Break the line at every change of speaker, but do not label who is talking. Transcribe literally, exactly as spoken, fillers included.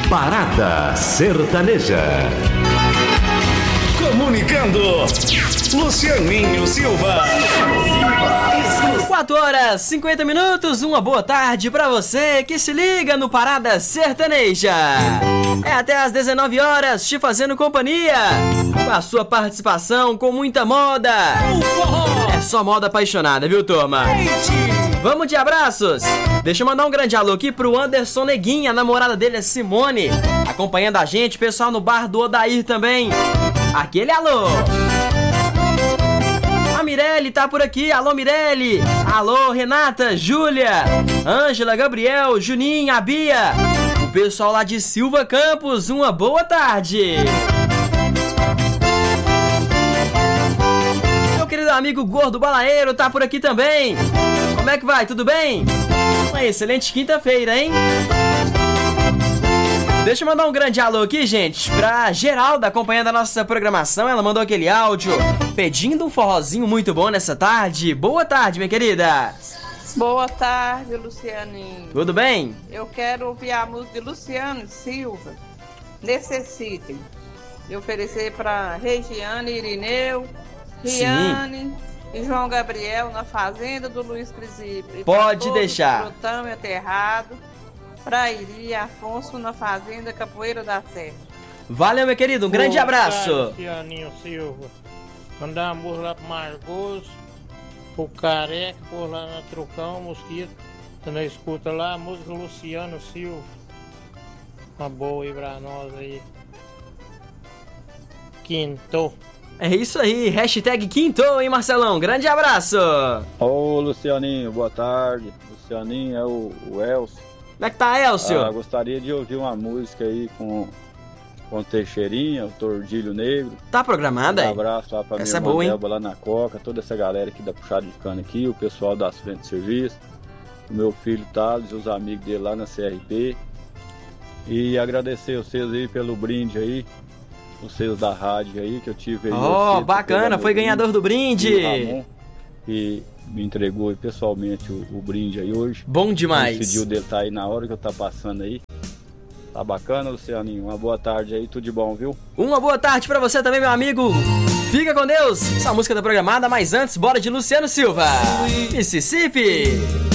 Parada Sertaneja. Comunicando, Lucianinho Silva.
quatro horas e cinquenta minutos, uma boa tarde pra você que se liga no Parada Sertaneja. É até às dezenove horas te fazendo companhia, com a sua participação com muita moda. É só moda apaixonada, viu, turma? Vamos de abraços. Deixa eu mandar um grande alô aqui pro Anderson Neguinha, a namorada dele é Simone, acompanhando a gente, pessoal no bar do Odair também. Aquele alô. A Mirelle tá por aqui, alô Mirelle. Alô Renata, Júlia, Ângela, Gabriel, Juninho, a Bia. O pessoal lá de Silva Campos, uma boa tarde. Meu querido amigo Gordo Balaeiro tá por aqui também. Como é que vai? Tudo bem? Uma excelente quinta-feira, hein? Deixa eu mandar um grande alô aqui, gente, pra Geralda acompanhando a nossa programação. Ela mandou aquele áudio pedindo um forrozinho muito bom nessa tarde. Boa tarde, minha querida.
Boa tarde, Lucianinho.
Tudo bem?
Eu quero ouvir a música de Luciano Silva, Necessitem. E oferecer pra Regiane, Irineu, Riane e João Gabriel na fazenda do Luiz Crisipe.
Pode deixar.
Brotão e Aterrado. Pra Iri Afonso na fazenda Capoeira da Serra.
Valeu, meu querido, um grande
Boa
abraço.
tarde, Lucianinho Silva. Mandar uma música lá pro Margoso, pro Careca, por lá na Trucão, Mosquito. Você não escuta lá a música do Luciano Silva. Uma boa aí pra nós aí. Quinto.
É isso aí, hashtag quinto, hein, Marcelão? Grande abraço.
Ô, Lucianinho, boa tarde. Lucianinho é o, o Elcio.
Como é que tá, Elcio?
Ah, gostaria de ouvir uma música aí com, com Teixeirinha, o Tordilho Negro.
Tá programada aí?
Um abraço lá pra
Essa
minha
é boa,
irmã
hein?
Delba lá na Coca, toda essa galera aqui da Puxada de Cana aqui, o pessoal das frentes de serviço, o meu filho Thales e os amigos dele lá na C R P. E agradecer vocês aí pelo brinde aí, vocês da rádio aí, que eu tive aí.
Oh, bacana, foi ganhador do brinde.
O Ramon, que me entregou pessoalmente o, o brinde aí hoje.
Bom demais.
Decidiu dele tá aí na hora que eu tá passando aí. Tá bacana, Lucianinho? Uma boa tarde aí, tudo de bom, viu?
Uma boa tarde pra você também, meu amigo. Fica com Deus. Essa música tá programada, mas antes, bora de Luciano Silva. Mississippi.